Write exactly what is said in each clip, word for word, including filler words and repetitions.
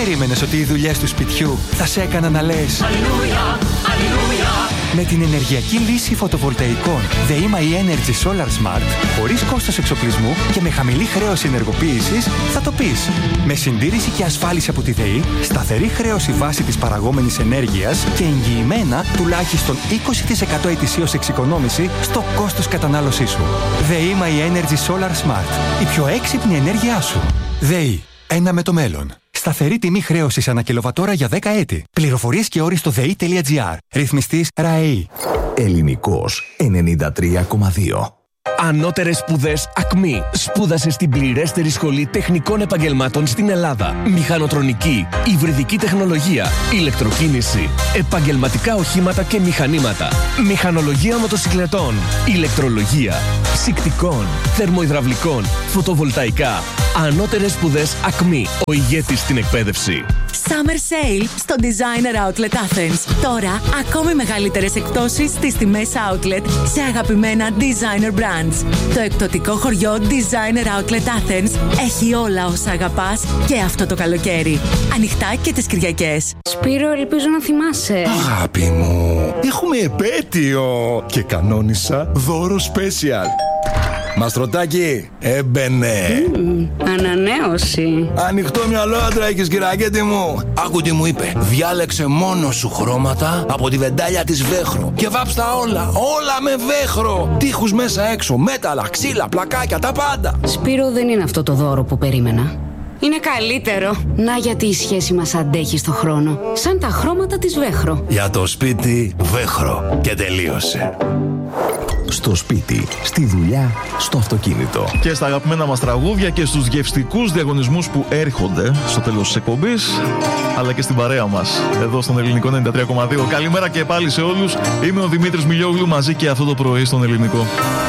περίμενες ότι οι δουλειές του σπιτιού θα σε έκαναν να λες Αλληλούια, αλληλούια? Με την ενεργειακή λύση φωτοβολταϊκών ΔΕΗ Energy Solar Smart, χωρίς κόστος εξοπλισμού και με χαμηλή χρέωση ενεργοποίησης, θα το πεις. Με συντήρηση και ασφάλιση από τη ΔΕΗ, σταθερή χρέωση βάση της παραγόμενης ενέργειας και εγγυημένα τουλάχιστον είκοσι τοις εκατό ετησίως εξοικονόμηση στο κόστος κατανάλωσής σου. ΔΕΗ Energy Solar Smart. Η πιο έξυπνη ενέργειά σου. ΔΕΗ. Ένα με το μέλλον. Σταθερή τιμή χρέωσης ανά κιλοβατόρα για δέκα έτη. Πληροφορίες και όροι στο δε ι.gr. Ρυθμιστής ΡΑΕΗ. Ελληνικός ενενήντα τρία κόμμα δύο. Ανώτερες σπουδές ΑΚΜΗ. Σπούδασε στην πληρέστερη σχολή τεχνικών επαγγελμάτων στην Ελλάδα. Μηχανοτρονική, υβριδική τεχνολογία, ηλεκτροκίνηση, επαγγελματικά οχήματα και μηχανήματα, μηχανολογία μοτοσυκλετών, ηλεκτρολογία, ψυκτικών, θερμοϊδραυλικών, φωτοβολταϊκά. Ανώτερες σπουδές ΑΚΜΗ. Ο ηγέτης στην εκπαίδευση. Summer Sale στο Designer Outlet Athens. Τώρα ακόμη μεγαλύτερες εκπτώσεις στις τιμές Outlet σε αγαπημένα Designer Brands. Το εκπτωτικό χωριό Designer Outlet Athens έχει όλα όσα αγαπάς και αυτό το καλοκαίρι. Ανοιχτά και τις Κυριακές. Σπύρο, ελπίζω να θυμάσαι. Αγάπη μου, έχουμε επέτειο και κανόνισα δώρο special. Μαστρωτάκι, έμπαινε. Mm, ανανέωση. Ανοιχτό μυαλό άντρα έχεις, κυρακέτη μου. Άκου τι μου είπε. Διάλεξε μόνο σου χρώματα από τη βεντάλια της Βέχρο και βάψτα όλα, όλα με Βέχρο. Τείχους μέσα έξω, μέταλλα, ξύλα, πλακάκια, τα πάντα. Σπύρο, δεν είναι αυτό το δώρο που περίμενα. Είναι καλύτερο. Να γιατί η σχέση μας αντέχει στο χρόνο. Σαν τα χρώματα της Βέχρο. Για το σπίτι Βέχρο. Και τελείωσε. Στο σπίτι, στη δουλειά, στο αυτοκίνητο. Και στα αγαπημένα μας τραγούδια και στους γευστικούς διαγωνισμούς που έρχονται στο τέλος της εκπομπής, αλλά και στην παρέα μας εδώ στον Ελληνικό ενενήντα τρία κόμμα δύο. Καλημέρα και πάλι σε όλους. Είμαι ο Δημήτρης Μιλιόγλου μαζί και αυτό το πρωί στον Ελληνικό.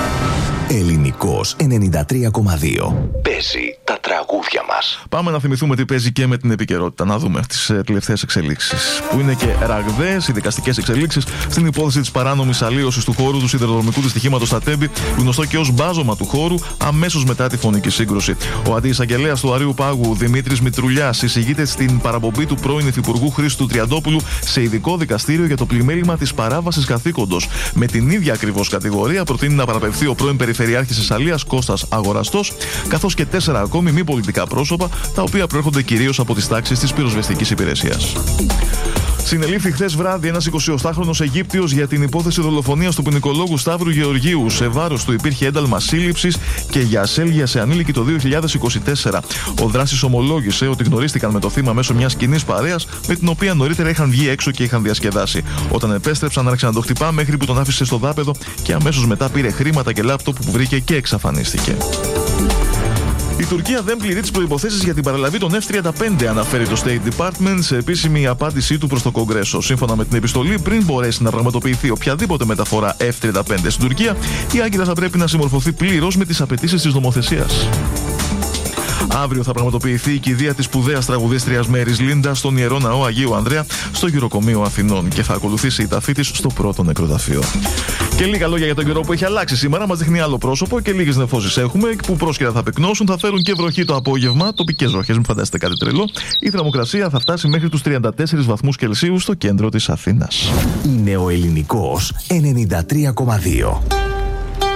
Ελληνικός ενενήντα τρία κόμμα δύο. Παίζει τα τραγούδια μας. Πάμε να θυμηθούμε τι παίζει και με την επικαιρότητα. Να δούμε τις ε, τελευταίες εξελίξεις. Που είναι και ραγδαίες οι δικαστικές εξελίξεις στην υπόθεση της παράνομης αλλίωσης του χώρου του σιδηροδρομικού δυστυχήματος στα Τέμπη, γνωστό και ως μπάζωμα του χώρου, αμέσως μετά τη φωνική σύγκρουση. Ο αντιεισαγγελέας του Αρείου Πάγου, Δημήτρης Μητρουλιάς, εισηγείται στην παραπομπή του πρώην Υφυπουργού Χρήστου Τριαντόπουλου σε ειδικό δικαστήριο για το πλημέλημα της παράβασης καθήκοντος. Με την ίδια ακριβώς κατηγορία προτείνει να παραπευθεί ο πρώην Περιφερειάρχης Θεσσαλίας Κώστας Αγοραστός, καθώς και τέσσερα ακόμη μη πολιτικά πρόσωπα, τα οποία προέρχονται κυρίως από τις τάξεις της πυροσβεστικής υπηρεσίας. Συνελήφθη χθες βράδυ ένας εικοσιοστάχρονος Αιγύπτιος για την υπόθεση δολοφονίας του ποινικολόγου Σταύρου Γεωργίου. Σε βάρος του υπήρχε ένταλμα σύλληψης και για ασέλγεια σε ανήλικη το δύο χιλιάδες είκοσι τέσσερα. Ο δράσης ομολόγησε ότι γνωρίστηκαν με το θύμα μέσω μιας κοινής παρέας, με την οποία νωρίτερα είχαν βγει έξω και είχαν διασκεδάσει. Όταν επέστρεψαν, άρχισε να το χτυπά μέχρι που τον άφησε στο δάπεδο και αμέσως μετά πήρε χρήματα και λάπτοπ που βρήκε και εξαφανίστηκε. Η Τουρκία δεν πληρεί τις προϋποθέσεις για την παραλαβή των εφ τριάντα πέντε, αναφέρει το State Department σε επίσημη απάντησή του προς το Κογκρέσο. Σύμφωνα με την επιστολή, πριν μπορέσει να πραγματοποιηθεί οποιαδήποτε μεταφορά εφ τριάντα πέντε στην Τουρκία, η Άγκυρα θα πρέπει να συμμορφωθεί πλήρως με τις απαιτήσεις της νομοθεσίας. Αύριο θα πραγματοποιηθεί η κηδεία της σπουδαίας τραγουδίστριας Μέρις Λίντα στον Ιερό Ναό Αγίου Ανδρέα στο Γυροκομείο Αθηνών και θα ακολουθήσει η ταφή της στο πρώτο νεκροταφείο. Και λίγα λόγια για τον καιρό που έχει αλλάξει σήμερα. Μας δείχνει άλλο πρόσωπο και λίγες νεφώσεις έχουμε που πρόσκαιρα θα πυκνώσουν, θα φέρουν και βροχή το απόγευμα. Τοπικές βροχές, μην φανταστείτε κάτι τρελό. Η θερμοκρασία θα φτάσει μέχρι τους τριάντα τέσσερις βαθμούς Κελσίου στο κέντρο της Αθήνας. Είναι ο Ελληνικός ενενήντα τρία κόμμα δύο.